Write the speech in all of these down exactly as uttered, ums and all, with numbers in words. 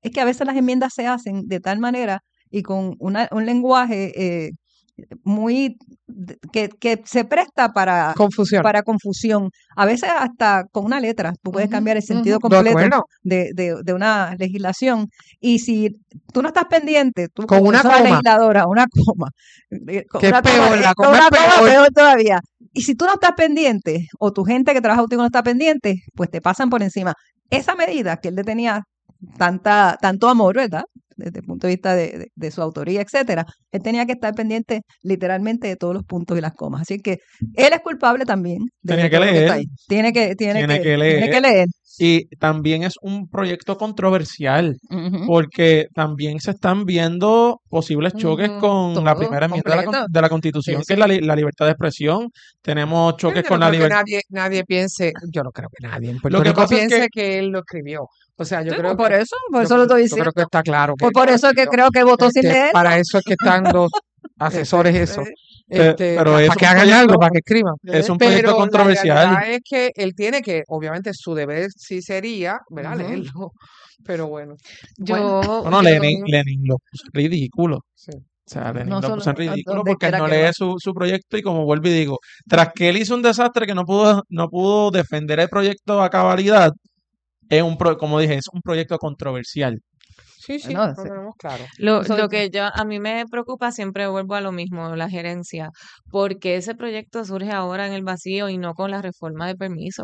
es que a veces las enmiendas se hacen de tal manera y con una, un lenguaje eh, muy que, que se presta para confusión. para confusión. A veces hasta con una letra tú puedes uh-huh, cambiar el sentido uh-huh, completo de, de, de una legislación. Y si tú no estás pendiente, tú con una coma, legisladora, una coma, que una es peor, coma, la coma una es peor. coma peor todavía. Y si tú no estás pendiente, o tu gente que trabaja contigo no está pendiente, pues te pasan por encima. Esa medida que él le tenía tanta, tanto amor, ¿verdad? Desde el punto de vista de, de, de su autoría, etcétera, él tenía que estar pendiente literalmente de todos los puntos y las comas. Así que él es culpable también de Tenía que todo lo que leer. está ahí. Tiene que, tiene Tiene que, que leer. tiene que leer. Y también es un proyecto controversial, Ujú. porque también se están viendo posibles choques Ujú, con la todo, primera enmienda de la, completo. con- de la Constitución, Sí, que es sí. la, li- la libertad de expresión. Tenemos Pero choques yo con no la creo que libertad. nadie, nadie piense, yo no creo que nadie en Puerto Lo que Rico pasa es piense que que él lo escribió. O sea, yo Sí, creo pues por que eso, por yo, eso lo estoy yo diciendo. creo que está claro que Pues él por no lo eso es que escribió. creo que votó sin Este, leer. para eso es que están dos asesores eso, Eh, Pe- este, pero para es que un hagan proyecto, algo, para que escriban. es un proyecto Pero la controversial. realidad es que él tiene que, obviamente su deber sí sería, ¿verdad? Ujú. Leerlo. Pero bueno, Bueno, yo, Bueno, yo Lenin, Lenin lo puso en ridículo. sí. O sea, Lenin no lo solo puso en a ridículo donde porque él quiera no que lee va. su, su proyecto y como vuelvo y digo, tras que él hizo un desastre que no pudo, no pudo defender el proyecto a cabalidad, es un pro- como dije, es un proyecto controversial. Sí, sí, Bueno, lo sí. tenemos claro. Lo, Eso- lo que yo, a mí me preocupa, siempre vuelvo a lo mismo, la gerencia, porque ese proyecto surge ahora en el vacío y no con la reforma de permiso.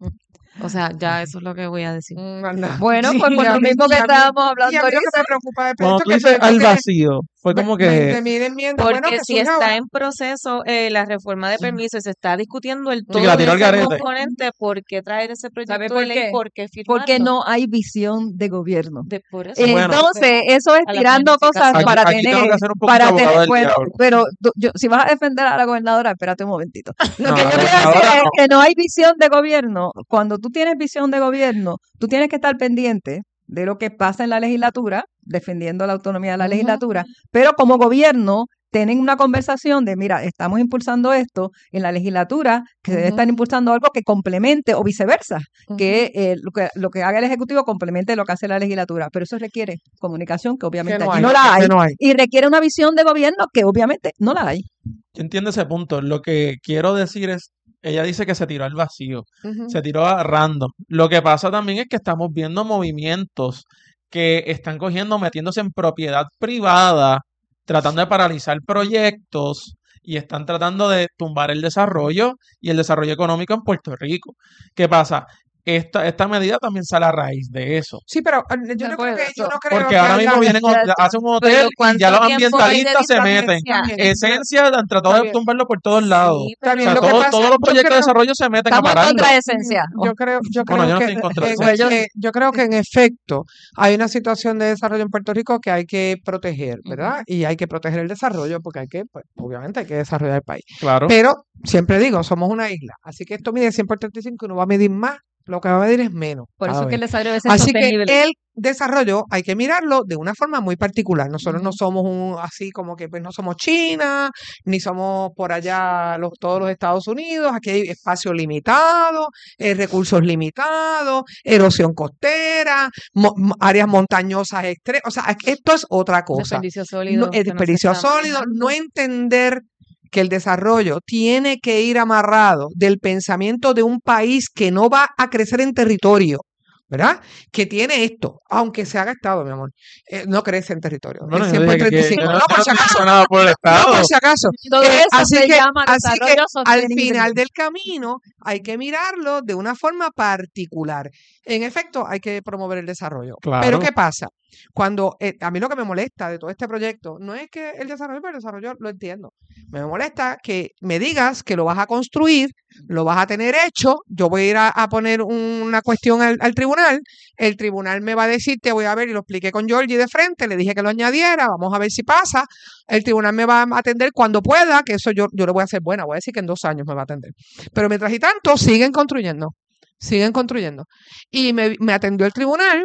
O sea, ya eso es lo que voy a decir. Mm, anda. Bueno, Sí, pues por y a lo mí- mismo que y a mí- estábamos Y hablando a mí lo que ahorita. me preocupa del Cuando proyecto tú es que dices el al proyecto vacío, fue tiene como veinte que mil enmiendas, bueno, Porque que si surge está ahora. en proceso eh, la reforma de permiso y se está discutiendo el Y todo la de tiró al ese garete. componente, ¿por qué traer ese proyecto por de ley? qué? ¿Por qué firmarlo? Porque no hay visión de gobierno. De, por eso. Bueno. Entonces, eso es A la tirando cosas aquí, para aquí tengo tener, que hacer un poquito para abogado tener, del bueno, diablo. pero tú- yo, si vas a defender a la gobernadora, espérate un momentito. Lo No, que la yo quiero gobernadora decir es no. que no hay visión de gobierno. Cuando tú tienes visión de gobierno, tú tienes que estar pendiente de lo que pasa en la legislatura, defendiendo la autonomía de la Ujú. legislatura, pero como gobierno tienen una conversación de, mira, estamos impulsando esto en la legislatura, que se debe Ujú. estar impulsando algo que complemente o viceversa, Ujú. que, eh, lo que lo que haga el Ejecutivo complemente lo que hace la legislatura, pero eso requiere comunicación que obviamente no aquí hay, no la que hay, no hay. y requiere una visión de gobierno que obviamente no la hay. Yo entiendo ese punto. Lo que quiero decir es, ella dice que se tiró al vacío, Ujú. se tiró a random. Lo que pasa también es que estamos viendo movimientos que están cogiendo, metiéndose en propiedad privada, tratando de paralizar proyectos y están tratando de tumbar el desarrollo y el desarrollo económico en Puerto Rico. ¿Qué pasa? Esta, esta medida también sale a raíz de eso. Sí, pero eh, yo De no creo que acuerdo, yo eso. no creo Porque que ahora haya- mismo vienen, ya- hacen un Pero hotel y ¿cuánto ya los tiempo hay de ambientalistas se distancia? meten. También. Esencia han tratado Está de bien. tumbarlo por todos lados. Sí, Está O bien, sea, lo que todo- pasa- todos los yo proyectos de creo- desarrollo se meten Estamos a en pararlo. contra de esencia. Yo creo, yo Bueno, creo yo no que, estoy en contra de eh, eso. Pues yo- eh, yo creo que en efecto hay una situación de desarrollo en Puerto Rico que hay que proteger, ¿verdad? Y hay que proteger el desarrollo porque hay que, pues, obviamente hay que desarrollar el país. Claro. Pero siempre digo, somos una isla, así que esto mide cien por treinta y cinco y no va a medir más, lo que va a medir es menos. Por cada eso es que el vez. desarrollo debe ser Así que sostenible. el desarrollo hay que mirarlo de una forma muy particular. Nosotros no Ujú. somos un así como que pues no somos China, ni somos por allá los, todos los Estados Unidos. Aquí hay espacio limitado, eh, recursos limitados, erosión costera, mo- mo- áreas montañosas extremas. O sea, aquí esto es otra cosa. Desperdicio sólido. No, que el no se desperdicio está sólido, manejando. no entender que el desarrollo tiene que ir amarrado del pensamiento de un país que no va a crecer en territorio, ¿verdad? Que tiene esto, aunque se haga Estado, mi amor, eh, no crece en territorio. Bueno, el yo dije que- que- cien por treinta y cinco, yo no, no por si estoy acaso, nada por el no, Estado. por si acaso. Todo Eh, eso así se que, llama así que desarrollo al sostenible. final del camino hay que mirarlo de una forma particular. En efecto, hay que promover el desarrollo. Claro. Pero ¿qué pasa? Cuando eh, a mí lo que me molesta de todo este proyecto no es que el desarrollo, pero el desarrollo lo entiendo. Me molesta que me digas que lo vas a construir, lo vas a tener hecho, yo voy a ir a, a poner una cuestión al, al tribunal, el tribunal me va a decir, te voy a ver, y lo expliqué con Georgie de frente, le dije que lo añadiera, vamos a ver si pasa, el tribunal me va a atender cuando pueda, que eso yo, yo le voy a hacer buena, voy a decir que en dos años me va a atender. Pero mientras y tanto, siguen construyendo, siguen construyendo. Y me, me atendió el tribunal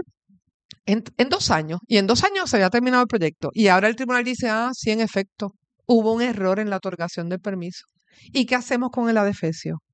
en, en dos años, y en dos años se había terminado el proyecto, y ahora el tribunal dice, ah, sí, en efecto, hubo un error en la otorgación del permiso. ¿Y qué hacemos con el adefesio?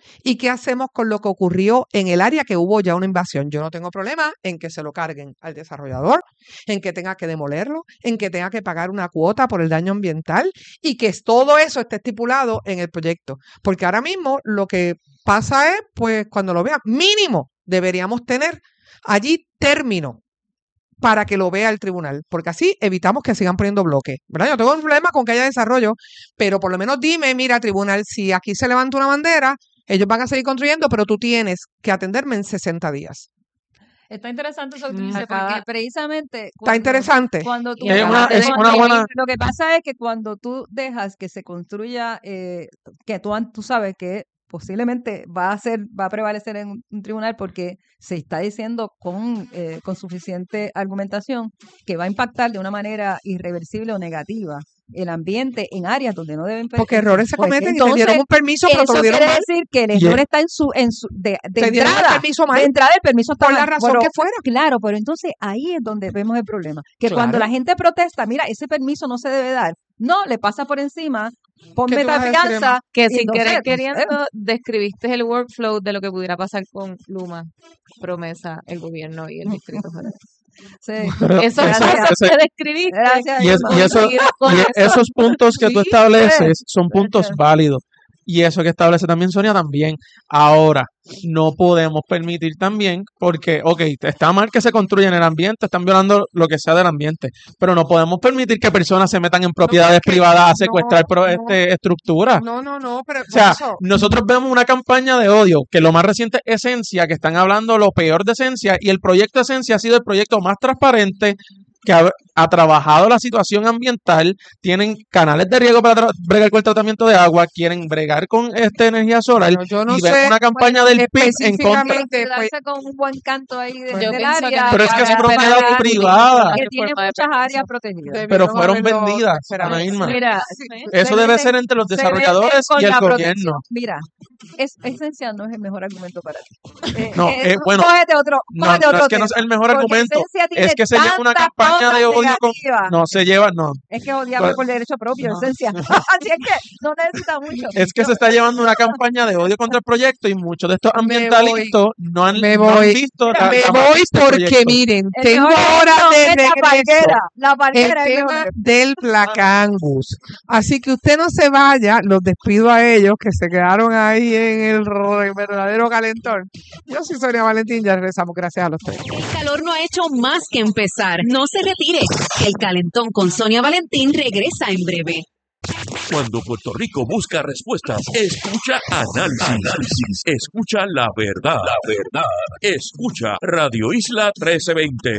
¿Y qué hacemos con lo que ocurrió en el área que hubo ya una invasión? Yo no tengo problema en que se lo carguen al desarrollador, en que tenga que demolerlo, en que tenga que pagar una cuota por el daño ambiental y que todo eso esté estipulado en el proyecto. Porque ahora mismo lo que pasa es, pues cuando lo vean, mínimo deberíamos tener allí término para que lo vea el tribunal, porque así evitamos que sigan poniendo bloques, ¿verdad? Yo no tengo un problema con que haya desarrollo, pero por lo menos dime, mira, tribunal, si aquí se levanta una bandera, ellos van a seguir construyendo, pero tú tienes que atenderme en sesenta días. Está interesante eso que tú Mm, dices, acaba- porque precisamente Está cuando, interesante. cuando tú Y es dejas una- de es una construir, buena- lo que pasa es que cuando tú dejas que se construya, eh, que tú, an- tú sabes que posiblemente va a ser, va a prevalecer en un, un tribunal porque se está diciendo con, eh, con suficiente argumentación que va a impactar de una manera irreversible o negativa el ambiente en áreas donde no deben Porque errores se pues cometen y te entonces, dieron un permiso, pero te eso lo dieron quiere mal. decir que el Y error es- está en su, en su de, de Te dieron el entrada. permiso mal. De entrada el permiso está Por la mal, razón pero- que fuera. Claro, pero entonces ahí es donde vemos el problema. Que cuando Claro. la gente protesta, mira, ese permiso no se debe dar. No, le pasa por encima, ponme tú vas a tal decir, fianza. Que y sin entonces, querer eh, queriendo describiste el workflow de lo que pudiera pasar con Luma, Promesa, el gobierno y el Distrito Federal. sí. Pero Eso, Gracias. eso ese- que describiste. Gracias. Y, es- y eso, coincido con y eso. esos puntos que tú Sí, estableces son puntos Gracias. válidos. Y eso que establece también Sonia también. Ahora, no podemos permitir también, porque, ok, está mal que se construya en el ambiente, están violando lo que sea del ambiente, pero no podemos permitir que personas se metan en propiedades es que privadas a no, secuestrar pro- no. este, estructuras. No, no, no, pero O sea, por eso, nosotros vemos una campaña de odio, que lo más reciente es Esencia, que están hablando lo peor de Esencia, y el proyecto Esencia ha sido el proyecto más transparente, que ha, ha trabajado la situación ambiental, tienen canales de riego para tra- bregar con el tratamiento de agua, quieren bregar con esta energía solar, bueno, yo no y ven sé una campaña del P I B en contra. específicamente, pues, Quedarse con un buen canto ahí de, Pues, Yo del pienso que área. Pero es que es para- propiedad para- privada. que tiene Forma de muchas permiso. áreas protegidas. Pero debieron fueron haberlo vendidas, esperado. Ana Irma. Mira, Eso se debe venden- ser entre los se venden desarrolladores con y el la gobierno. protección. Mira, es, Esencia no es el mejor argumento para ti. Eh, No, eh, eh, bueno, cógete otro, No, cógete no otro es que no tema, es el mejor porque argumento, Esencia tiene es que se lleva una tantas campaña de cosas odio con... negativas. No se lleva, no. Es que es odiable Pues- por derecho propio, no. Esencia. Así es que no necesita mucho. Es que se está llevando una campaña de odio contra el proyecto y muchos de estos Me ambientalistas no han, me no han voy, visto Mira, la- Me la voy magnitud del porque, proyecto. miren, El tengo mejor horas ejemplo de es la regreso. palguera. La El palguera es el tema mejor. del Black Angus. Así que usted no se vaya, los despido a ellos que se quedaron ahí en el ro- verdadero calentón. Yo soy Sonia Valentín, ya regresamos. Gracias a los tres. El calor no ha hecho más que empezar. No se retire. El calentón con Sonia Valentín regresa en breve. Cuando Puerto Rico busca respuestas, escucha análisis. Análisis. Escucha la verdad. La verdad. Escucha Radio Isla trece veinte.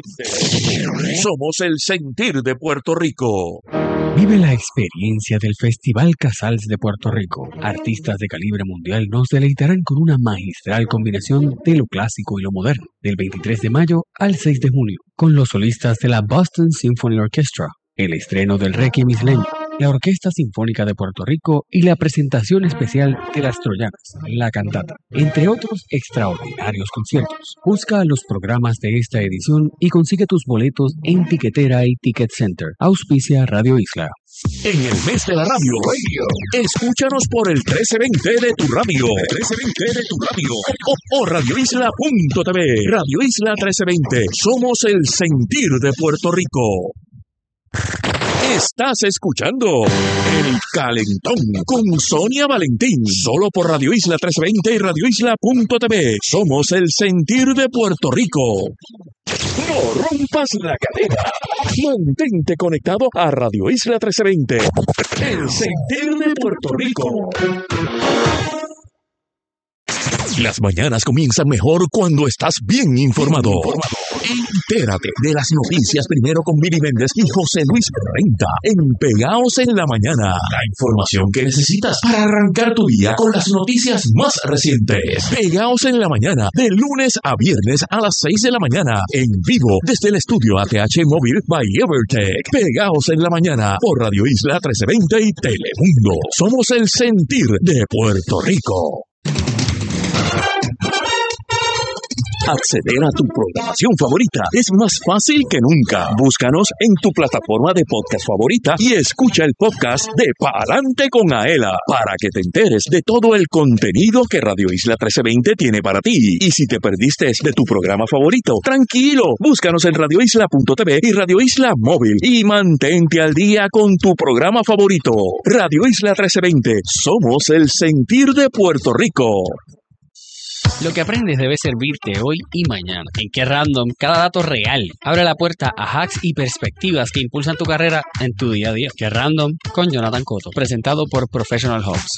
Somos el sentir de Puerto Rico. Vive la experiencia del Festival Casals de Puerto Rico. Artistas de calibre mundial nos deleitarán con una magistral combinación de lo clásico y lo moderno, del veintitrés de mayo al seis de junio, con los solistas de la Boston Symphony Orchestra, el estreno del Requiem isleño, la Orquesta Sinfónica de Puerto Rico y la presentación especial de Las Troyanas, la cantata, entre otros extraordinarios conciertos. Busca los programas de esta edición y consigue tus boletos en Tiquetera y Ticket Center. Auspicia Radio Isla. En el mes de la radio, escúchanos por el trece veinte de tu radio, trece veinte de tu radio, o, o radioisla punto t v. Radio Isla trece veinte, somos el sentir de Puerto Rico. Estás escuchando El Calentón con Sonia Valentín, solo por Radio Isla trece veinte y radioisla punto t v. Somos el sentir de Puerto Rico. No rompas la cadena. Mantente conectado a Radio Isla trece veinte, el sentir de Puerto Rico. Las mañanas comienzan mejor cuando estás bien informado. Entérate de las noticias primero con Miri Méndez y José Luis Renta en Pegaos en la Mañana. La información que necesitas para arrancar tu día con las noticias más recientes. Pegaos en la Mañana, de lunes a viernes a las seis de la mañana, en vivo desde el estudio A T H Móvil by Evertech. Pegaos en la Mañana por Radio Isla trece veinte y Telemundo. Somos el sentir de Puerto Rico. Acceder a tu programación favorita es más fácil que nunca. Búscanos en tu plataforma de podcast favorita y escucha el podcast de Pa'lante con Aela para que te enteres de todo el contenido que Radio Isla trece veinte tiene para ti. Y si te perdiste de tu programa favorito, tranquilo, búscanos en radio isla punto t v y Radio Isla Móvil y mantente al día con tu programa favorito. Radio Isla trece veinte, somos el sentir de Puerto Rico. Lo que aprendes debe servirte hoy y mañana. En Qué Random, cada dato real abre la puerta a hacks y perspectivas que impulsan tu carrera en tu día a día. Qué Random con Jonathan Cotto, presentado por Professional Hubs.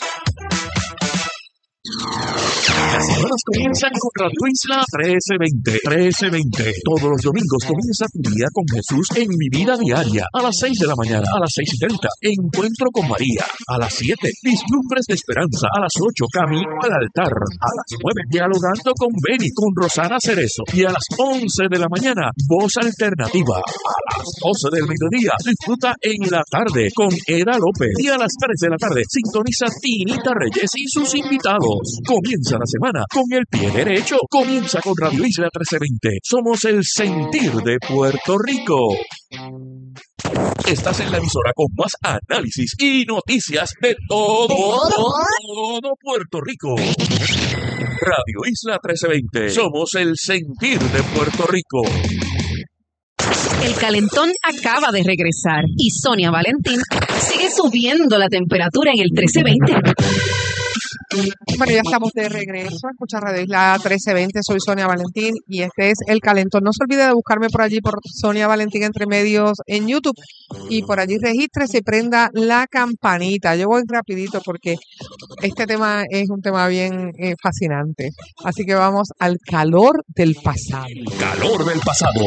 Las semanas comienzan con Radio Isla trece veinte. trece veinte. Todos los domingos comienza tu día con Jesús en Mi Vida Diaria. A las seis de la mañana, a las seis y treinta, Encuentro con María. A las siete, Vislumbres de Esperanza. A las ocho, Camino al Altar. A las nueve, Dialogando con Beni, con Rosana Cerezo. Y a las once de la mañana, Voz Alternativa. A las doce del mediodía, disfruta en la tarde con Eda López. Y a las tres de la tarde, sintoniza Tinita Reyes y sus invitados. Comienza la semana con el pie derecho. Comienza con Radio Isla trece veinte. Somos el sentir de Puerto Rico. Estás en la emisora con más análisis y noticias de todo, todo Puerto Rico. Radio Isla trece veinte. Somos el sentir de Puerto Rico. El calentón acaba de regresar y Sonia Valentín sigue subiendo la temperatura en el trece veinte. Bueno, ya estamos de regreso a escuchar Radio Isla trece veinte. Soy Sonia Valentín y este es El Calentón. No se olvide de buscarme por allí por Sonia Valentín Entre Medios en YouTube y por allí regístrese y prenda la campanita. Yo voy rapidito porque este tema es un tema bien eh, fascinante. Así que vamos al calor del pasado. Calor del pasado.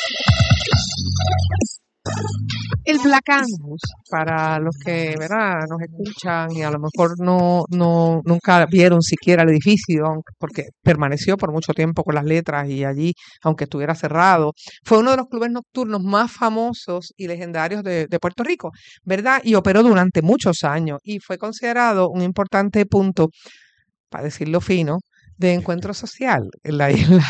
El Black Angus, para los que, ¿verdad?, nos escuchan y a lo mejor no, no nunca vieron siquiera el edificio, aunque- porque permaneció por mucho tiempo con las letras y allí, aunque estuviera cerrado, fue uno de los clubes nocturnos más famosos y legendarios de, de Puerto Rico, ¿verdad? Y operó durante muchos años y fue considerado un importante punto, para decirlo fino, de encuentro social en la isla.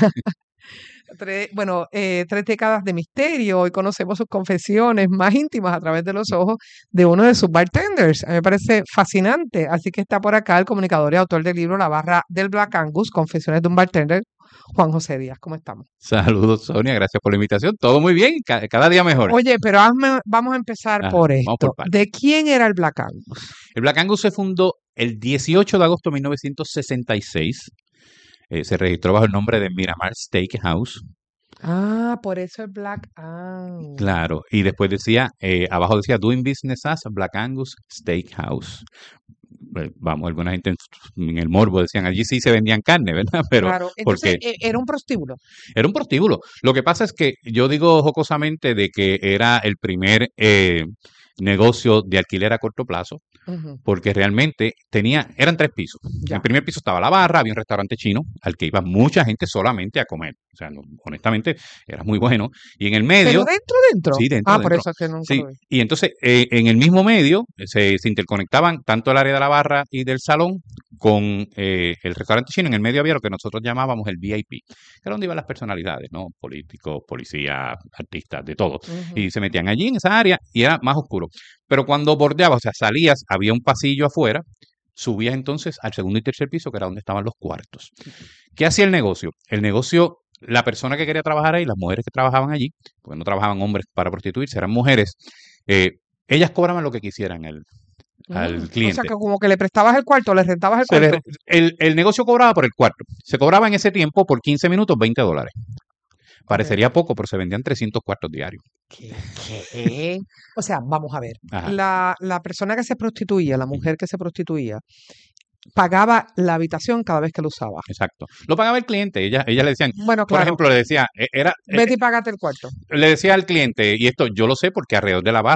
Tres, bueno, eh, tres décadas de misterio. Hoy conocemos sus confesiones más íntimas a través de los ojos de uno de sus bartenders. A mí me parece fascinante. Así que está por acá el comunicador y autor del libro La Barra del Black Angus, Confesiones de un Bartender, Juan José Díaz. ¿Cómo estamos? Saludos, Sonia, gracias por la invitación. Todo muy bien, ca- cada día mejor. Oye, pero hazme- vamos a empezar Ajá, por vamos esto. por partes. ¿De quién era el Black Angus? El Black Angus se fundó el dieciocho de agosto de mil novecientos sesenta y seis. Eh, se registró bajo el nombre de Miramar Steakhouse. Ah, por eso el Black Angus. Claro, y después decía, eh, abajo decía Doing Business as Black Angus Steakhouse. Eh, Vamos, alguna gente en, en el morbo decían, allí sí se vendían carne, ¿verdad? Pero Claro, entonces porque eh, era un prostíbulo. era un prostíbulo. Lo que pasa es que yo digo jocosamente de que era el primer eh, negocio de alquiler a corto plazo, Ujú. porque realmente tenía, eran tres pisos. En Ya. el primer piso estaba la barra, había un restaurante chino al que iba mucha gente solamente a comer. O sea, no- honestamente, era muy bueno. Y en el ¿Pero medio, dentro, dentro? sí, dentro, Ah, por dentro. eso es que nunca Sí, lo vi. y entonces eh, en el mismo medio eh, se, se interconectaban tanto el área de la barra y del salón con eh, el restaurante chino. En el medio había lo que nosotros llamábamos el V I P, que era donde iban las personalidades, ¿no? Políticos, policías, artistas, de todo. Ujú. Y se metían allí en esa área y era más oscuro. Pero cuando bordeabas, o sea, salías, había un pasillo afuera, subías entonces al segundo y tercer piso, que era donde estaban los cuartos. ¿Qué hacía el negocio? El negocio, la persona que quería trabajar ahí, las mujeres que trabajaban allí, porque no trabajaban hombres para prostituirse, eran mujeres, eh, ellas cobraban lo que quisieran al, al Mm, O cliente. sea, que como que le prestabas el cuarto, le rentabas el Se le- cuarto. el, el negocio cobraba por el cuarto. Se cobraba en ese tiempo por quince minutos veinte dólares. Parecería poco, pero se vendían trescientos cuartos diarios. ¿Qué? ¿Qué? O sea, vamos a ver. Ajá. La, la persona que se prostituía, la mujer que se prostituía, pagaba la habitación cada vez que lo usaba. Exacto. Lo pagaba el cliente. Ella, ella le decían, Bueno, por claro. ejemplo, le decía, eh, era, eh, Vete y págate el cuarto. le decía al cliente, y esto yo lo sé porque alrededor de la barra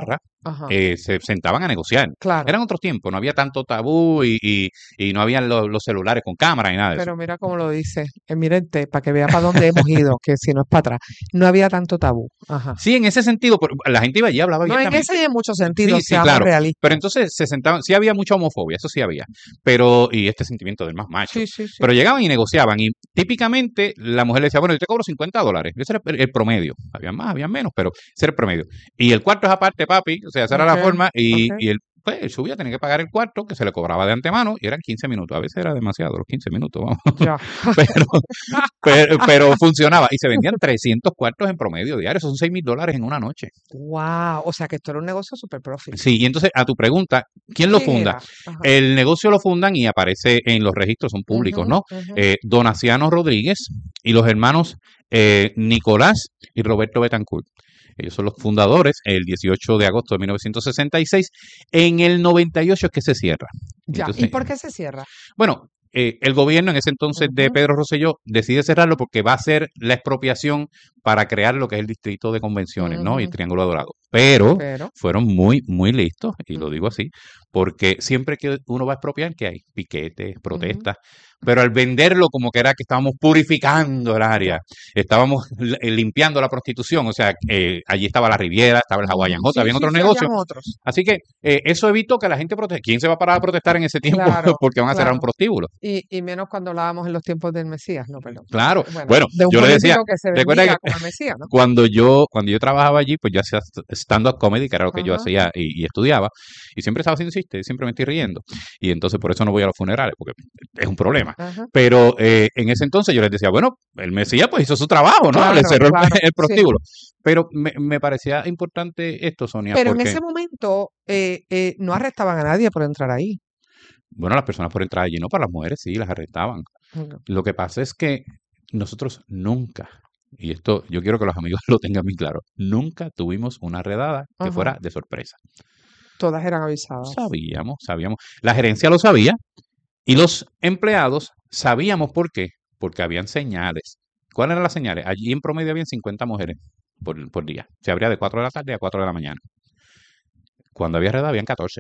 Ajá. eh, se sentaban a negociar. Claro. Eran otros tiempos, no había tanto tabú y, y, y no habían lo- los celulares con cámara y nada de eso. Pero mira cómo lo dice. Eh, mirente, para que vea para dónde hemos ido, que si no es para atrás. No había tanto tabú. Ajá. Sí, en ese sentido, pero la gente iba allí y hablaba No, en abiertamente. ese y en muchos sentidos, Sí, sí, seamos claro. realistas. Pero entonces se sentaban, sí había mucha homofobia, eso sí había, pero, y este sentimiento del más macho. Sí, sí, sí. Pero llegaban y negociaban, y típicamente la mujer le decía, bueno, yo te cobro cincuenta dólares. Ese era el, el promedio. Habían más, habían menos, pero ese era el promedio. Y el cuarto es aparte, papi, o sea, esa era la Ok, forma, y, ok. y el, pues, el subía, tenía que pagar el cuarto, que se le cobraba de antemano, y eran quince minutos. A veces era demasiado, los quince minutos, vamos. Ya. Pero, pero, pero funcionaba, y se vendían trescientos cuartos en promedio diario, son seis mil dólares en una noche. Wow. O sea que esto era un negocio super profit. Sí, y entonces a tu pregunta, ¿quién lo ¿Quién funda? era? Ajá. El negocio lo fundan y aparece en los registros, son públicos, Ujú, ¿no? ujú. Eh, Donaciano Rodríguez y los hermanos eh, Nicolás y Roberto Betancourt. Ellos son los fundadores, el dieciocho de agosto de mil novecientos sesenta y seis. En el noventa y ocho es que se cierra. Ya. Entonces, ¿Y por qué se cierra? bueno, eh, el gobierno en ese entonces de Ujú. Pedro Rosselló decide cerrarlo porque va a ser la expropiación para crear lo que es el distrito de convenciones, ¿no? Y el Ujú. Triángulo Dorado. Pero Pero. fueron muy, muy listos, y lo Ujú. digo así, porque siempre que uno va a expropiar, ¿qué hay? Piquetes, Ujú. protestas. Pero al venderlo como que era que estábamos purificando el área, estábamos li- eh, limpiando la prostitución, o sea, eh, allí estaba la Riviera, estaba el Hawaiian Ujú. Hot, Sí, habían sí, otros sí, negocios. habían otros. Así que eh, eso evitó que la gente proteste. ¿Quién se va a parar a protestar en ese tiempo? Claro, Porque van a cerrar un claro. prostíbulo. Y, y menos cuando hablábamos en los tiempos del Mesías, no, perdón. Claro. Bueno, Bueno, de un yo le decía, político que se recuerda vendía que como el Mesías, ¿no? cuando yo, cuando yo trabajaba allí, pues yo hacía st- stand-up comedy, que era lo que yo Ajá. hacía y, y estudiaba, y siempre estaba haciendo chistes, siempre me estoy riendo. Y entonces por eso no voy a los funerales, porque es un problema. Ajá. Pero eh, en ese entonces yo les decía, bueno, el Mesías pues hizo su trabajo, ¿no? Le Claro, cerró el, claro, el sí. prostíbulo. Pero me, me parecía importante esto, Sonia, Pero en porque, ese momento eh, eh, no arrestaban a nadie por entrar ahí. bueno, las personas por entrar allí, no, para las mujeres sí, las arrestaban. Lo que pasa es que nosotros nunca, y esto yo quiero que los amigos lo tengan bien claro, nunca tuvimos una redada que Ajá. fuera de sorpresa. Todas eran avisadas. Sabíamos, sabíamos. La gerencia lo sabía y los empleados sabíamos por qué, porque habían señales. ¿Cuáles eran las señales? Allí en promedio habían cincuenta mujeres por, por día. Se abría de cuatro de la tarde a cuatro de la mañana. Cuando había redada habían catorce.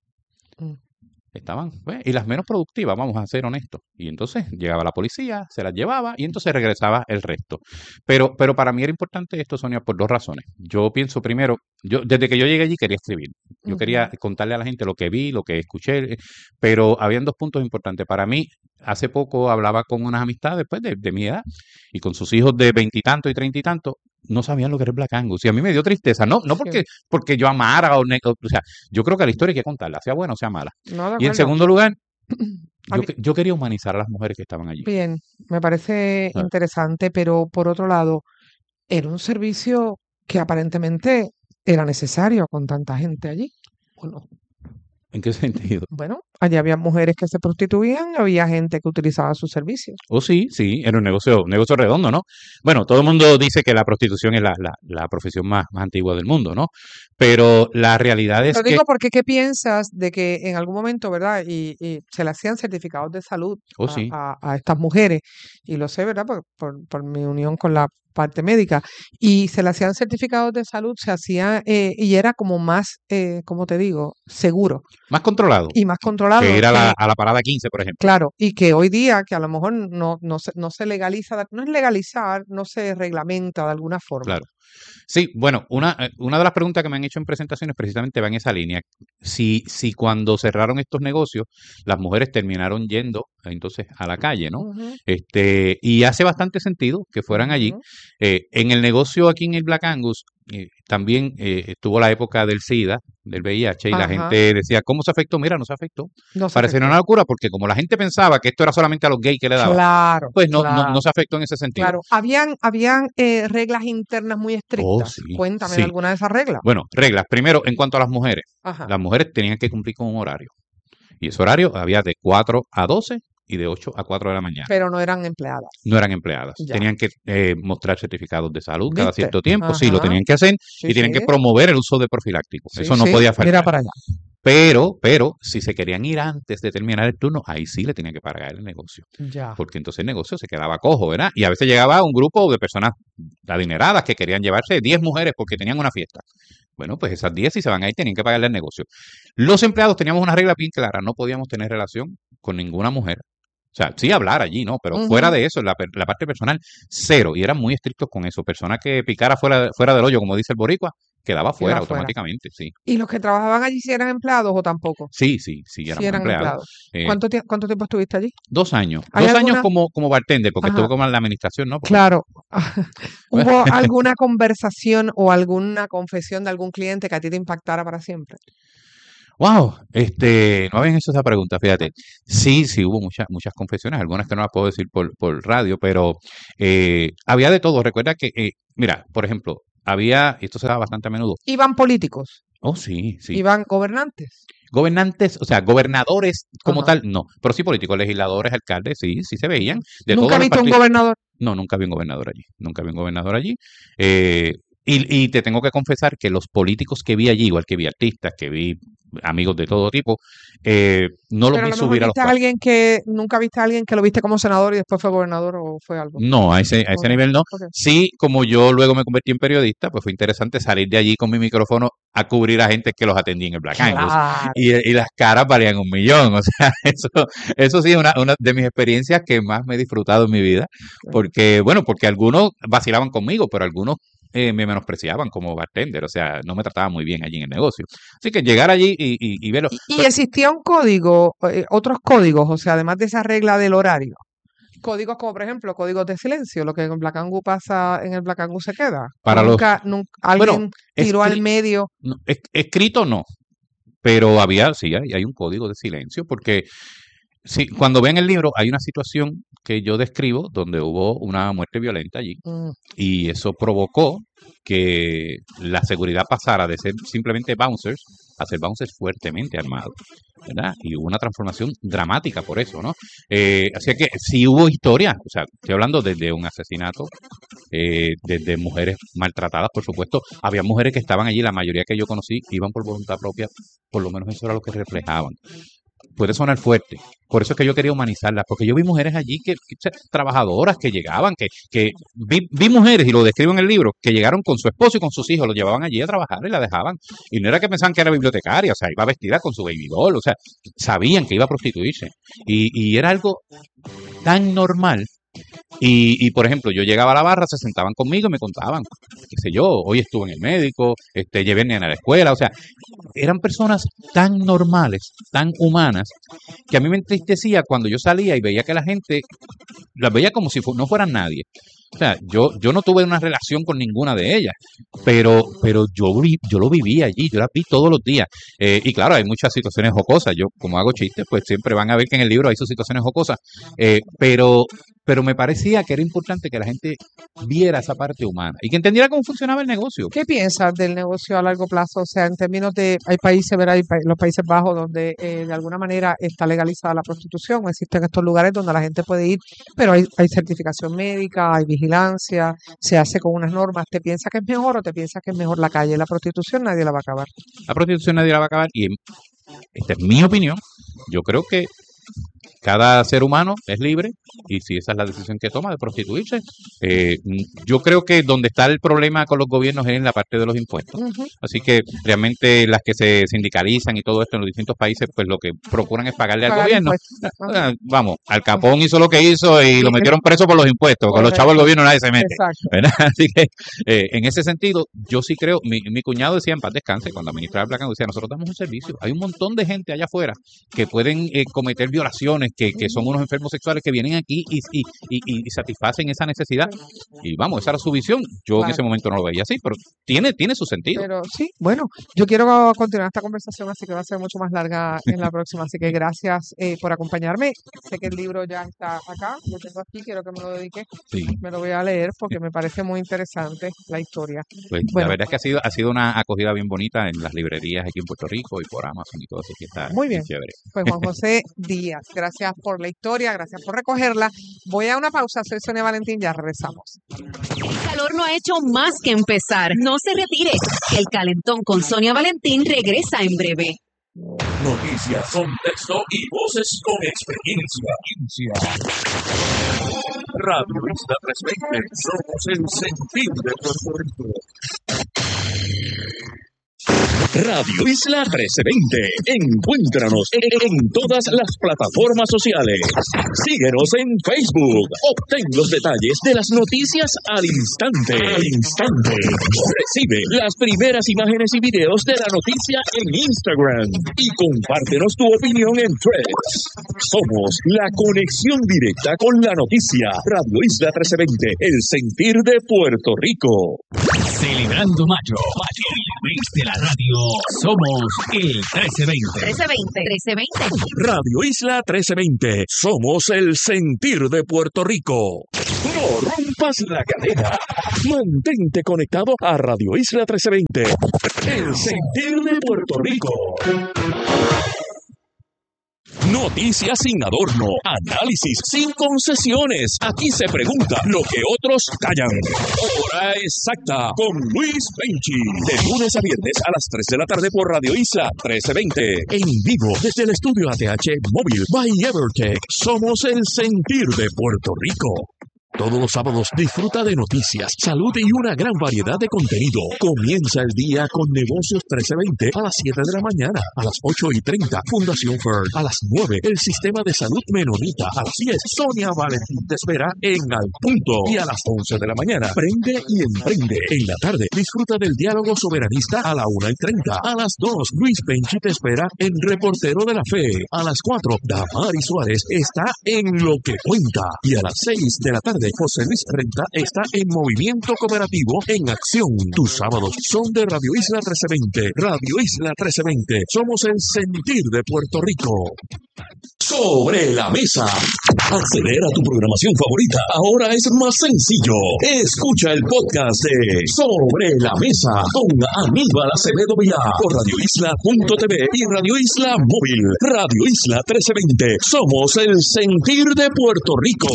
Mm. Estaban, pues, y las menos productivas, vamos a ser honestos. Y entonces llegaba la policía, se las llevaba y entonces regresaba el resto. Pero, pero para mí era importante esto, Sonia, por dos razones. Yo pienso primero, yo desde que yo llegué allí quería escribir. Yo quería Ujú. contarle a la gente lo que vi, lo que escuché, eh, pero habían dos puntos importantes. Para mí, hace poco hablaba con unas amistades pues, de, de mi edad y con sus hijos de veintitantos y treinta y tantos, no sabían lo que era el Black Angus. Y a mí me dio tristeza, no, no Sí. porque, porque yo amara o, ne- o sea, yo creo que la historia hay que contarla, sea buena o sea mala. No, de Y en acuerdo. segundo lugar, yo, Habí- que- yo quería humanizar a las mujeres que estaban allí. Bien, me parece Ah. interesante, pero por otro lado, era un servicio que aparentemente era necesario con tanta gente allí. ¿O no? ¿En qué sentido? Bueno, allí había mujeres que se prostituían, había gente que utilizaba sus servicios. Oh, sí, sí, era un negocio, un negocio redondo, ¿no? Bueno, todo el mundo dice que la prostitución es la, la, la profesión más, más antigua del mundo, ¿no? Pero la realidad es Lo que, digo porque ¿qué piensas de que en algún momento, ¿verdad? Y, y se le hacían certificados de salud oh, a, sí, a- a estas mujeres, y lo sé, ¿verdad? Por, por, por mi unión con la parte médica, y se le hacían certificados de salud, se hacía, eh, y era como más, eh, como te digo, seguro más controlado y más controlado. que ir a que- la, a la parada quince, por ejemplo. Claro, y que hoy día, que a lo mejor no, no se, no se legaliza, no es legalizar, no se reglamenta de alguna forma. Claro. Sí, bueno, una, eh, una de las preguntas que me han hecho en presentaciones precisamente va en esa línea. Si, si cuando cerraron estos negocios, las mujeres terminaron yendo entonces a la calle, ¿no? Ujú, Este, y hace bastante sentido que fueran allí. ujú. Eh, en el negocio aquí en el Black Angus, eh, también eh, estuvo la época del SIDA, del V I H, y la Ajá. gente decía, ¿cómo se afectó? Mira, no se afectó. No se Parecía afectó. una locura porque como la gente pensaba que esto era solamente a los gays que le daba, Claro, pues no, no, claro. no se afectó en ese sentido. Claro, habían, habían eh, reglas internas muy Oh, estrictas. sí, Cuéntame sí. de alguna de esas reglas. Bueno, reglas. Primero, en cuanto a las mujeres. Ajá. Las mujeres tenían que cumplir con un horario. Y ese horario había de cuatro a doce y de ocho a cuatro de la mañana. Pero no eran empleadas. No eran empleadas. Ya. Tenían que eh, mostrar certificados de salud cada ¿Viste? cierto tiempo. Sí, lo Ajá. tenían que hacer. Sí, Y tienen sí. que promover el uso de profilácticos. Sí, Eso no sí. podía Mira faltar. para allá. Pero, pero, si se querían ir antes de terminar el turno, ahí sí le tenían que pagar el negocio. Ya. Porque entonces el negocio se quedaba cojo, ¿verdad? Y a veces llegaba un grupo de personas adineradas que querían llevarse diez mujeres porque tenían una fiesta. Bueno, pues esas diez si se van a ir tenían que pagarle el negocio. Los empleados teníamos una regla bien clara, no podíamos tener relación con ninguna mujer. O sea, sí hablar allí, ¿no? Pero Ujú. fuera de eso, la, per- la parte personal, cero. Y eran muy estrictos con eso. Persona que picara fuera, fuera del hoyo, como dice el boricua, quedaba fuera Quedaba fuera. automáticamente, sí. ¿Y los que trabajaban allí sí eran empleados o tampoco? Sí, sí, sí, Sí éramos eran empleados. empleados. Eh, ¿Cuánto, tie- ¿Cuánto tiempo estuviste allí? dos años. ¿Hay Dos años alguna- como, como bartender, porque Ajá. estuve como en la administración, ¿no? Porque- Claro. ¿Hubo alguna conversación o alguna confesión de algún cliente que a ti te impactara para siempre? Wow, este, no habían hecho esa pregunta, fíjate. Sí, sí hubo muchas, muchas confesiones, algunas que no las puedo decir por, por radio, pero eh, había de todo. Recuerda que, eh, mira, por ejemplo, había, y esto se da bastante a menudo. ¿Iban políticos? Oh, sí, sí. ¿Iban gobernantes? Gobernantes, o sea, gobernadores como Ajá. tal, no. Pero sí políticos, legisladores, alcaldes, sí, sí se veían. De ¿Nunca todos has los visto un partidos. gobernador? No, nunca vi un gobernador allí. Nunca vi un gobernador allí. Eh, y, y te tengo que confesar que los políticos que vi allí, igual que vi artistas, que vi amigos de todo tipo, eh, no los Pero a vi lo mejor subir a los viste a cuartos. alguien que nunca viste a alguien que lo viste como senador y después fue gobernador o fue algo. No, a ese, a ese Ok, nivel no. ok. Sí, como yo luego me convertí en periodista, pues fue interesante salir de allí con mi micrófono a cubrir a gente que los atendía en el Black Angus. Claro. Y, y las caras valían un millón. O sea, eso, eso sí es una, una de mis experiencias que más me he disfrutado en mi vida. Porque, bueno, porque algunos vacilaban conmigo, pero algunos eh, me menospreciaban como bartender. O sea, no me trataban muy bien allí en el negocio. Así que llegar allí y, y, y verlo. Y existía un código, eh, otros códigos, o sea, además de esa regla del horario. Códigos como, por ejemplo, códigos de silencio, lo que en Black Angus pasa, en el Black Angus se queda. Para O los- nunca, nunca alguien Bueno, tiró al escri- medio. No, es- escrito no, pero había, sí, hay, hay un código de silencio, porque sí, cuando ven el libro hay una situación que yo describo donde hubo una muerte violenta allí Mm, y eso provocó que la seguridad pasara de ser simplemente bouncers a ser bouncers fuertemente armados, ¿verdad? Y hubo una transformación dramática por eso, ¿no? Eh, así que sí hubo historia, o sea, estoy hablando desde un asesinato, eh, desde mujeres maltratadas, por supuesto. Había mujeres que estaban allí, la mayoría que yo conocí iban por voluntad propia, por lo menos eso era lo que reflejaban. Puede sonar fuerte, por eso es que yo quería humanizarlas, porque yo vi mujeres allí que, que, o sea, trabajadoras que llegaban, que, que vi, vi mujeres, y lo describo en el libro, que llegaron con su esposo y con sus hijos, los llevaban allí a trabajar y la dejaban. Y no era que pensaban que era bibliotecaria, o sea, iba vestida con su baby doll, o sea, sabían que iba a prostituirse. Y, y era algo tan normal. Y, y, por ejemplo, yo llegaba a la barra, se sentaban conmigo y me contaban, qué sé yo, hoy estuve en el médico, este, llevé a nena a la escuela, o sea, eran personas tan normales, tan humanas, que a mí me entristecía cuando yo salía y veía que la gente las veía como si fu- no fueran nadie. O sea, yo, yo no tuve una relación con ninguna de ellas, pero, pero yo, vi- yo lo viví allí, yo las vi todos los días. Eh, y claro, hay muchas situaciones jocosas. Yo, como hago chistes, pues siempre van a ver que en el libro hay sus situaciones jocosas. Eh, pero, pero me parecía que era importante que la gente viera esa parte humana y que entendiera cómo funcionaba el negocio. ¿Qué piensas del negocio a largo plazo? O sea, en términos de, hay países, ¿verdad? Hay pa- los Países Bajos donde eh, de alguna manera está legalizada la prostitución, existen estos lugares donde la gente puede ir, pero hay, hay certificación médica, hay vigilancia, se hace con unas normas. ¿Te piensas que es mejor o te piensas que es mejor la calle? La prostitución nadie la va a acabar. La prostitución nadie la va a acabar y en- esta es mi opinión. Yo creo que cada ser humano es libre y si esa es la decisión que toma de prostituirse, eh, mm, yo creo que donde está el problema con los gobiernos es en la parte de los impuestos. Ujú. Así que realmente las que se sindicalizan y todo esto en los distintos países, pues lo que procuran es pagarle al Pagar gobierno. impuestos. Ajá. Ah, Vamos, Al Capón hizo lo que hizo y lo Sí, metieron preso por los impuestos. Con los correcto. chavos del gobierno nadie se mete. Exacto. ¿Verdad? Así que eh, en ese sentido, yo sí creo, mi, mi cuñado decía en paz descanse, cuando administraba el Black Angus, decía, nosotros damos un servicio. Hay un montón de gente allá afuera que pueden eh, cometer violaciones, que, que son unos enfermos sexuales que vienen aquí y, y, y, y satisfacen esa necesidad. Y vamos, esa era su visión. Yo en Claro. ese momento no lo veía así, pero tiene, tiene su sentido. Pero sí, bueno, yo quiero continuar esta conversación, así que va a ser mucho más larga en la próxima. Así que gracias eh, por acompañarme. Sé que el libro ya está acá, lo tengo aquí, quiero que me lo dedique. Sí. Me lo voy a leer porque me parece muy interesante la historia. Pues Bueno. la verdad es que ha sido, ha sido una acogida bien bonita en las librerías aquí en Puerto Rico y por Amazon y todo eso, que está Muy bien. chévere. Pues Juan José Díaz, gracias por la historia, gracias por recogerla. Voy a una pausa, soy Sonia Valentín, ya regresamos. El calor no ha hecho más que empezar. No se retire. El calentón con Sonia Valentín regresa en breve. Noticias, contexto y voces con experiencia. Radio Isla trescientos veinte, somos el sentir de Puerto Rico. Radio Isla trece veinte. Encuéntranos en, en todas las plataformas sociales. Síguenos en Facebook. Obtén los detalles de las noticias al instante. Al instante. Recibe las primeras imágenes y videos de la noticia en Instagram. Y compártenos tu opinión en Threads. Somos la conexión directa con la noticia. Radio Isla trece veinte. El sentir de Puerto Rico. Celebrando mayo, mayo y el mes de la radio, somos el trece veinte. trece veinte. trece veinte. Radio Isla trece veinte. Somos el sentir de Puerto Rico. No rompas la cadena. Mantente conectado a Radio Isla trece veinte. El sentir de Puerto Rico. Noticias sin adorno, análisis sin concesiones. Aquí se pregunta lo que otros callan. Hora exacta con Luis Penchi. De lunes a viernes a las tres de la tarde por Radio Isla trece veinte. En vivo desde el estudio A T H Móvil by Evertech. Somos el sentir de Puerto Rico. Todos los sábados disfruta de noticias, salud y una gran variedad de contenido. Comienza el día con Negocios trece veinte a las siete de la mañana. A las ocho y treinta, Fundación Fern. A las nueve, el Sistema de Salud Menonita. A las diez, Sonia Valentín te espera en Al Punto. Y a las once de la mañana, Prende y Emprende. En la tarde, disfruta del diálogo soberanista a la una y treinta. A las dos, Luis Penchi te espera en Reportero de la Fe. A las cuatro, Damari Suárez está en Lo que Cuenta. Y a las seis de la tarde, José Luis Renta está en Movimiento Cooperativo en Acción. Tus sábados son de Radio Isla trece veinte. Radio Isla trece veinte. Somos el sentir de Puerto Rico. Sobre la mesa. Acceder a tu programación favorita ahora es más sencillo. Escucha el podcast de Sobre la Mesa con Aníbal Acevedo Vilá por radio isla punto t v y Radio Isla Móvil. Radio Isla trece veinte. Somos el sentir de Puerto Rico.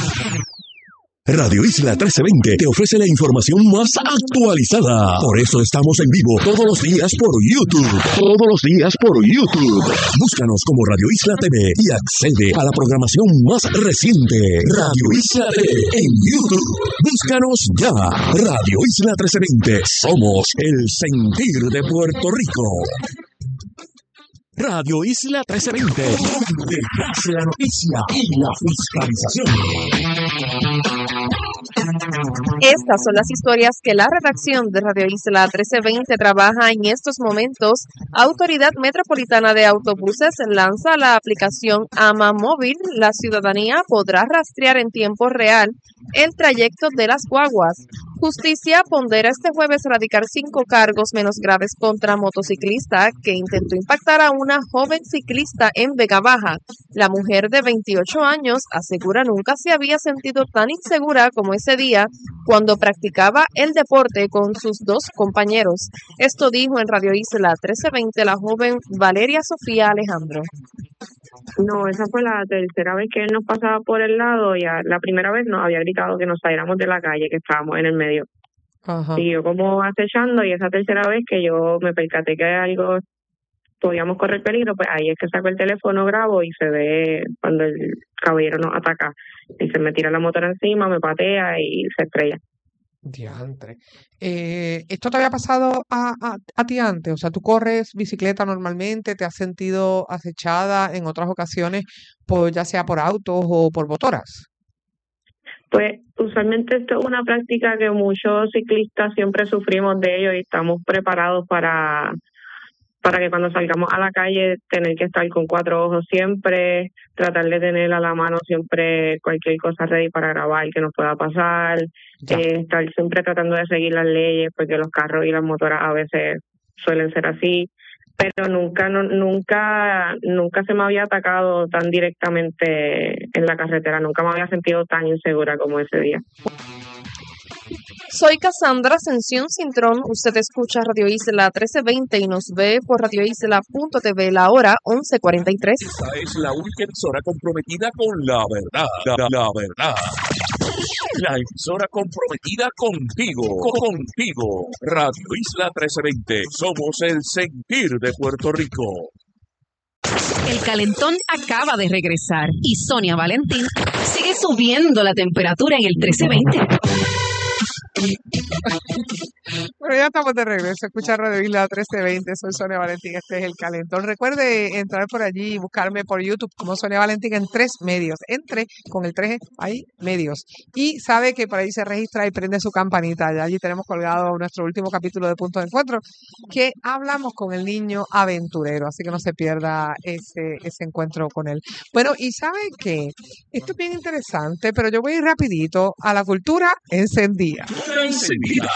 Radio Isla trece veinte te ofrece la información más actualizada. Por eso estamos en vivo todos los días por YouTube. Todos los días por YouTube. Búscanos como Radio Isla T V y accede a la programación más reciente. Radio Isla T V en YouTube. Búscanos ya. Radio Isla trece veinte. Somos el sentir de Puerto Rico. Radio Isla trece veinte, donde nace la noticia y la fiscalización. Estas son las historias que la redacción de Radio Isla trece veinte trabaja en estos momentos. Autoridad Metropolitana de Autobuses lanza la aplicación AMA Móvil. La ciudadanía podrá rastrear en tiempo real el trayecto de las guaguas. Justicia pondera este jueves radicar cinco cargos menos graves contra motociclista que intentó impactar a una joven ciclista en Vega Baja. La mujer de veintiocho años asegura nunca se había sentido tan insegura como ese día cuando practicaba el deporte con sus dos compañeros. Esto dijo en Radio Isla trece veinte la joven Valeria Sofía Alejandro. No, esa fue la tercera vez que él nos pasaba por el lado y a, la primera vez nos había gritado que nos saliéramos de la calle, que estábamos en el medio. Ajá. Y yo como acechando, y esa tercera vez que yo me percaté que algo podíamos correr peligro, pues ahí es que saco el teléfono, grabo y se ve cuando el caballero nos ataca. Y se me tira la motora encima, me patea y se estrella. Diantre. Eh, ¿esto te había pasado a, a, a ti antes? O sea, ¿tú corres bicicleta normalmente? ¿Te has sentido acechada en otras ocasiones, por, ya sea por autos o por motoras? Pues usualmente esto es una práctica que muchos ciclistas siempre sufrimos de ello y estamos preparados para, para que cuando salgamos a la calle tener que estar con cuatro ojos siempre, tratar de tener a la mano siempre cualquier cosa ready para grabar que nos pueda pasar, eh, estar siempre tratando de seguir las leyes porque los carros y las motoras a veces suelen ser así, pero nunca no, nunca nunca se me había atacado tan directamente en la carretera, nunca me había sentido tan insegura como ese día. Soy Cassandra Ascensión Cintrón, usted escucha Radio Isla trece veinte y nos ve por radio isla punto t v la hora once cuarenta y tres. Esta es la única emisora comprometida con la verdad, la, la verdad. La emisora comprometida contigo, contigo. Radio Isla trece veinte, somos el sentir de Puerto Rico. El calentón acaba de regresar y Sonia Valentín sigue subiendo la temperatura en el trece veinte. Bueno, ya estamos de regreso. Escucha Radio Isla trece veinte. Soy Sonia Valentín. Este es El Calentón. Recuerde entrar por allí y buscarme por YouTube como Sonia Valentín en tres medios. Entre con el tres ahí, medios. Y sabe que por ahí se registra y prende su campanita. Ya allí tenemos colgado nuestro último capítulo de Punto de Encuentro, que hablamos con el niño aventurero. Así que no se pierda ese, ese encuentro con él. Bueno, y sabe que esto es bien interesante, pero yo voy a ir rapidito a la cultura encendida. Encendida.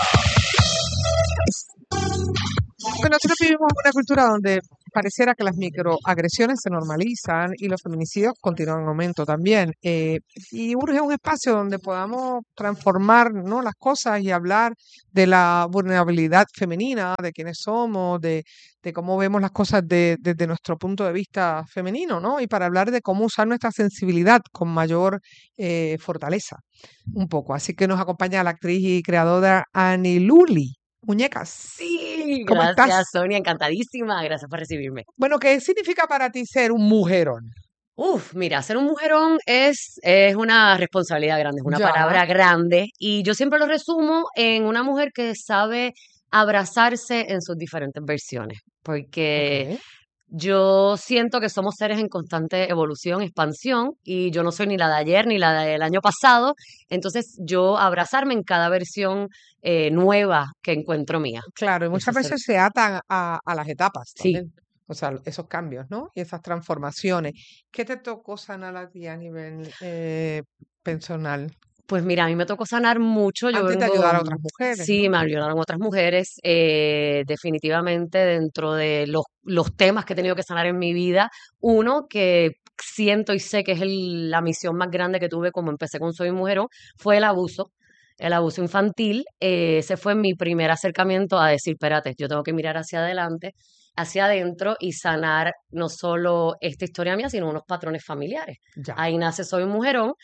Bueno, nosotros vivimos en una cultura donde pareciera que las microagresiones se normalizan y los feminicidios continúan en aumento también. Eh, y urge un espacio donde podamos transformar, ¿no?, las cosas y hablar de la vulnerabilidad femenina, de quiénes somos, de, de cómo vemos las cosas de- desde nuestro punto de vista femenino, ¿no? Y para hablar de cómo usar nuestra sensibilidad con mayor eh, fortaleza, un poco. Así que nos acompaña la actriz y creadora Annie Luli. Muñecas, Sí, ¿cómo gracias, estás? Sonia, encantadísima. Gracias por recibirme. Bueno, ¿qué significa para ti ser un mujerón? Uf, mira, ser un mujerón es, es una responsabilidad grande, es una Ya, palabra grande y yo siempre lo resumo en una mujer que sabe abrazarse en sus diferentes versiones, porque ok. yo siento que somos seres en constante evolución, expansión, y yo no soy ni la de ayer ni la del año pasado, entonces yo abrazarme en cada versión eh, nueva que encuentro mía. Claro, y Eso muchas es ser, veces se atan a, a las etapas sí. también. O sea, esos cambios, ¿no? Y esas transformaciones. ¿Qué te tocó sanar a ti a nivel eh, personal? Pues mira, a mí me tocó sanar mucho. Yo Antes de vengo, ayudar a mm, otras mujeres, sí, ¿no? me ayudaron otras mujeres. eh, definitivamente dentro de los, los temas que he tenido que sanar en mi vida, uno que siento y sé que es el- la misión más grande que tuve como empecé con Soy Mujerón, fue el abuso. El abuso infantil, eh, ese fue mi primer acercamiento a decir, espérate, yo tengo que mirar hacia adelante, hacia adentro y sanar no solo esta historia mía, sino unos patrones familiares. Ya. Ahí nace Soy Mujerón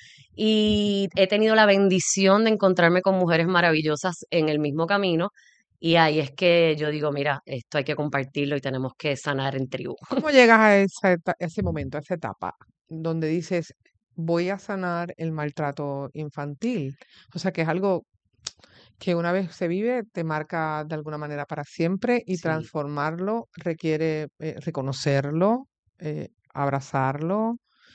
y he tenido la bendición de encontrarme con mujeres maravillosas en el mismo camino. Y ahí es que yo digo, mira, esto hay que compartirlo y tenemos que sanar en tribu. ¿Cómo llegas a esa eta- ese momento, a esa etapa, donde dices, voy a sanar el maltrato infantil? O sea, que es algo que una vez se vive te marca de alguna manera para siempre y Sí. transformarlo requiere eh, reconocerlo, eh, abrazarlo,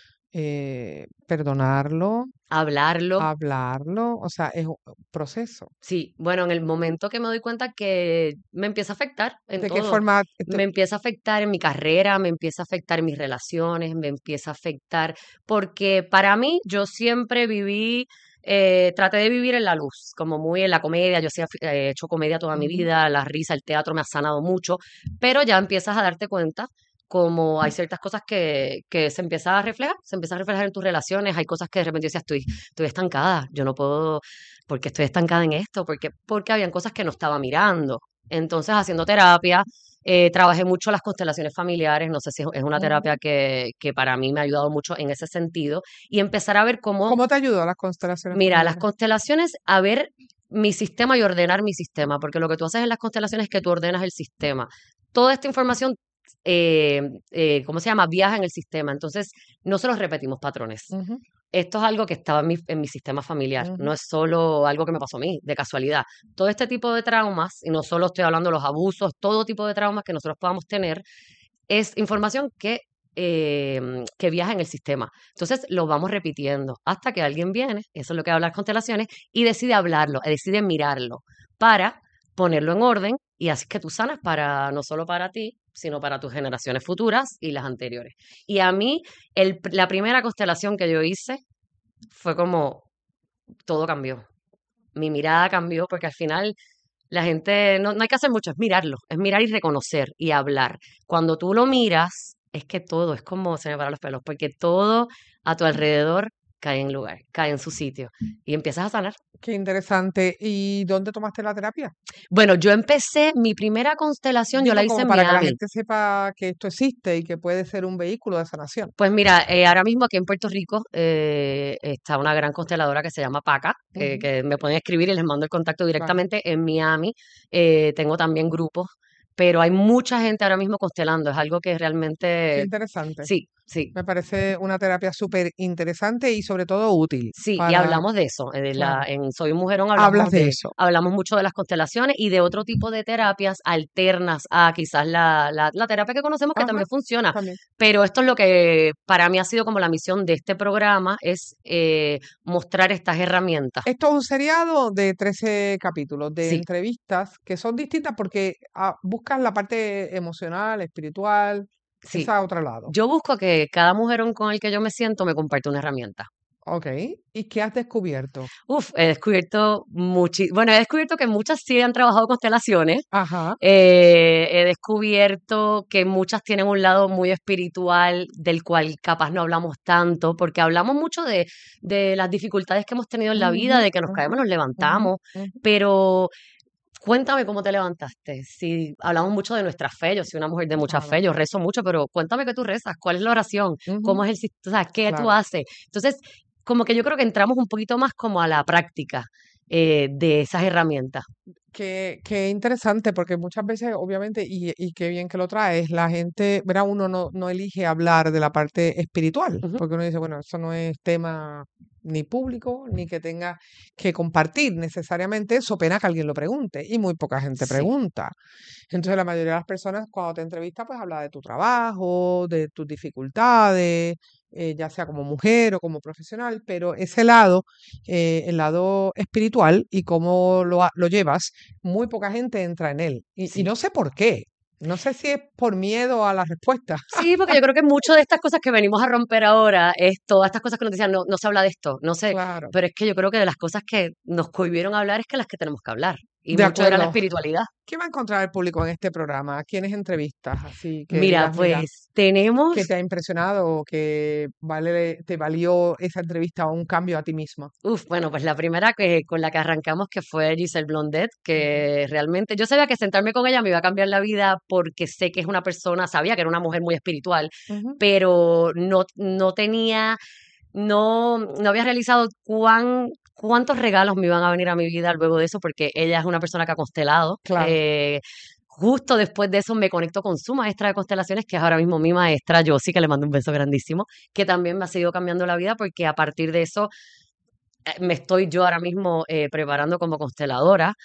eh, perdonarlo, Hablarlo. hablarlo, o sea, es un proceso. Sí, bueno, en el momento que me doy cuenta que me empieza a afectar en ¿De qué todo, forma esto- me empieza a afectar en mi carrera, me empieza a afectar en mis relaciones, me empieza a afectar, porque para mí yo siempre viví, eh, traté de vivir en la luz, como muy en la comedia, yo sí he he hecho comedia toda mi Ujú. vida, la risa, el teatro me ha sanado mucho, pero ya empiezas a darte cuenta como hay ciertas cosas que, que se empiezan a reflejar, se empiezan a reflejar en tus relaciones, hay cosas que de repente decías, estoy, estoy estancada, yo no puedo, porque estoy estancada en esto, porque, porque habían cosas que no estaba mirando. Entonces, haciendo terapia, eh, trabajé mucho las constelaciones familiares, no sé si es es una terapia Ujú. que, que para mí me ha ayudado mucho en ese sentido, y empezar a ver cómo, ¿Cómo te ayudó a las constelaciones mira, las familiares? constelaciones, a ver mi sistema y ordenar mi sistema, porque lo que tú haces en las constelaciones es que tú ordenas el sistema. Toda esta información, eh, eh, ¿cómo se llama? Viaja en el sistema. Entonces, no se los repetimos patrones. Ujú, Esto es algo que estaba en mi, en mi sistema familiar, ujú. no es solo algo que me pasó a mí, de casualidad. Todo este tipo de traumas, y no solo estoy hablando de los abusos, todo tipo de traumas que nosotros podamos tener, es información que, eh, que viaja en el sistema. Entonces lo vamos repitiendo hasta que alguien viene, eso es lo que habla las constelaciones, y decide hablarlo, y decide mirarlo para ponerlo en orden y así que tú sanas para no solo para ti, sino para tus generaciones futuras y las anteriores. Y a mí, el, la primera constelación que yo hice fue como todo cambió. Mi mirada cambió porque al final la gente, no, no hay que hacer mucho, es mirarlo, es mirar y reconocer y hablar. Cuando tú lo miras, es que todo, es como se me paran los pelos, porque todo a tu alrededor cae en lugar, cae en su sitio y empiezas a sanar. Qué interesante. ¿Y dónde tomaste la terapia? Bueno, yo empecé, mi primera constelación, yo la Digo, hice como en para que la Miami. gente sepa que esto existe y que puede ser un vehículo de sanación. Pues mira, eh, ahora mismo aquí en Puerto Rico eh, está una gran consteladora que se llama Paca, que, Ujú, que me pueden escribir y les mando el contacto vale. directamente. En Miami eh, tengo también grupos, pero hay mucha gente ahora mismo constelando, es algo que Qué realmente, interesante. sí, Sí. Me parece una terapia súper interesante y sobre todo útil. Sí, y para- hablamos de eso. De la, Claro. en Soy un Mujerón hablamos Hablas de de, eso. hablamos mucho de las constelaciones y de otro tipo de terapias alternas a quizás la, la, la terapia que conocemos que Ajá, también funciona. también. Pero esto es lo que para mí ha sido como la misión de este programa, es eh, mostrar estas herramientas. Esto es un seriado de trece capítulos de Sí. entrevistas que son distintas porque ah, buscan la parte emocional, espiritual, Sí. esa a otro lado. Yo busco que cada mujerón con el que yo me siento me comparte una herramienta. Ok. ¿Y qué has descubierto? Uf, he descubierto muchi bueno, he descubierto que muchas sí han trabajado constelaciones. Ajá. Eh, he descubierto que muchas tienen un lado muy espiritual del cual capaz no hablamos tanto, porque hablamos mucho de, de las dificultades que hemos tenido en la vida, Ujú, de que nos ujú, caemos, nos ujú, levantamos, ujú. pero cuéntame cómo te levantaste. Si hablamos mucho de nuestra fe, yo soy una mujer de mucha Claro. fe, yo rezo mucho, pero cuéntame qué tú rezas, cuál es la oración, cómo Ujú. es el, sis- o sea, qué tú Claro. haces. Entonces, como que yo creo que entramos un poquito más como a la práctica eh, de esas herramientas. Qué, qué interesante, porque muchas veces, obviamente, y, y qué bien que lo traes, la gente, verá, uno no, no elige hablar de la parte espiritual, Ujú. porque uno dice, bueno, eso no es tema ni público, ni que tenga que compartir necesariamente, eso pena que alguien lo pregunte, y muy poca gente Sí. pregunta. Entonces, la mayoría de las personas, cuando te entrevistan, pues habla de tu trabajo, de tus dificultades, eh, ya sea como mujer o como profesional, pero ese lado, eh, el lado espiritual y cómo lo, ha- lo llevas, muy poca gente entra en él. Y, y Sí. no sé por qué. No sé si es por miedo a la respuesta. Sí, porque yo creo que muchas de estas cosas que venimos a romper ahora es todas estas cosas que nos decían, no, no se habla de esto, no sé, Claro. pero es que yo creo que de las cosas que nos cohibieron hablar es que las que tenemos que hablar. Y De mucho era la acuerdo. espiritualidad. ¿Qué va a encontrar el público en este programa? ¿A quiénes entrevistas? Así que Mira, digas, mira, pues tenemos, que te ha impresionado o que vale, te valió esa entrevista un cambio a ti misma. uf, bueno, pues la primera que con la que arrancamos que fue Giselle Blondet, que realmente yo sabía que sentarme con ella me iba a cambiar la vida porque sé que es una persona, sabía que era una mujer muy espiritual, Ujú. pero no, no tenía, no, no había realizado cuán, cuántos regalos me iban a venir a mi vida luego de eso, porque ella es una persona que ha constelado. Claro. Eh, justo después de eso me conecto con su maestra de constelaciones, que es ahora mismo mi maestra, Josie, que le mando un beso grandísimo, que también me ha seguido cambiando la vida porque a partir de eso eh, me estoy yo ahora mismo eh, preparando como consteladora.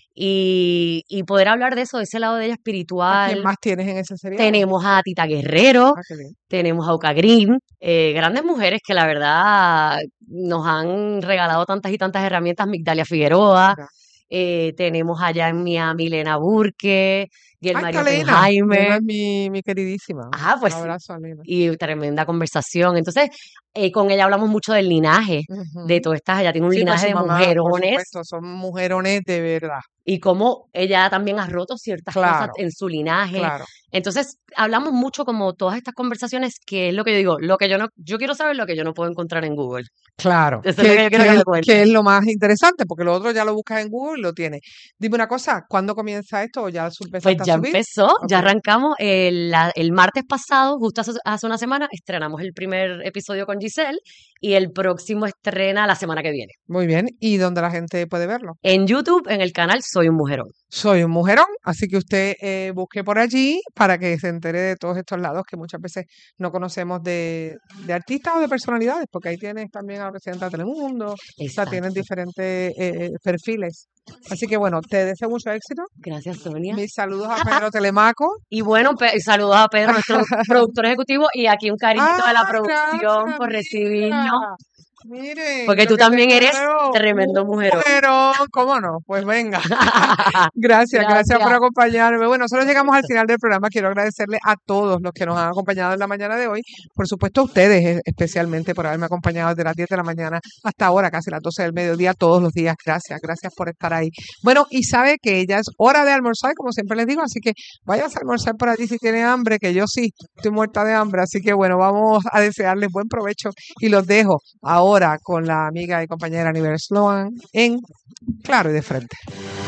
Y, y poder hablar de eso, de ese lado de ella ¿A quién espiritual. más tienes en ese serial? Tenemos a Tita Guerrero, Ah, qué bien. tenemos a Oka Green, eh, grandes mujeres que la verdad nos han regalado tantas y tantas herramientas, Migdalia Figueroa, Ya. eh, tenemos allá en Miami Lena Burke, y el Ay, Mario está Lena. Lena Oppenheimer. es mi, mi queridísima. Ajá, Un pues abrazo a Lena. y tremenda conversación. Entonces, eh, con ella hablamos mucho del linaje, de Ujú. todas estas, ella tiene un Sí, pues linaje su de mamá, por mujerones supuesto, son mujerones de verdad. y cómo ella también ha roto ciertas cosas Claro, en su linaje. claro. Entonces, hablamos mucho como todas estas conversaciones, que es lo que yo digo, lo que yo no, yo quiero saber lo que yo no puedo encontrar en Google. Claro, Eso es lo que que, yo quiero que que- me cuentes. que es lo más interesante, porque lo otro ya lo buscas en Google y lo tienes. Dime una cosa, ¿cuándo comienza esto o ya su- Pues empezaste a ya subir? empezó, ya Ok. arrancamos el, la- el martes pasado, justo hace, hace una semana, estrenamos el primer episodio con Giselle y el próximo estrena la semana que viene. Muy bien, ¿y dónde la gente puede verlo? En YouTube, en el canal Soy un Mujerón. Soy un mujerón, así que usted eh, busque por allí para que se entere de todos estos lados que muchas veces no conocemos de, de artistas o de personalidades, porque ahí tienes también a la presidenta de Telemundo, o sea, Exacto. tienen diferentes eh, perfiles. Así que bueno, te deseo mucho éxito. Gracias, Sonia. Mis saludos a Pedro Telemaco. Y bueno, pe- saludos a Pedro, nuestro productor ejecutivo, y aquí un cariñito de la Ah, producción gracias, por recibirnos, mira. Miren, porque lo tú que también tengo eres nuevo, tremendo un mujerón. mujerón, ¿cómo no? Pues venga. Gracias, gracias por Gracias. acompañarme. Bueno, nosotros llegamos al final del programa. Quiero agradecerle a todos los que nos han acompañado en la mañana de hoy. Por supuesto, a ustedes eh, especialmente por haberme acompañado desde las diez de la mañana hasta ahora, casi las doce del mediodía, todos los días. Gracias, gracias por estar ahí. Bueno, y sabe que ya es hora de almorzar, como siempre les digo, así que vayas a almorzar por allí si tiene hambre, que yo sí estoy muerta de hambre. Así que bueno, vamos a desearles buen provecho y los dejo ahora con la amiga y compañera Nivel Sloan en Claro y de Frente.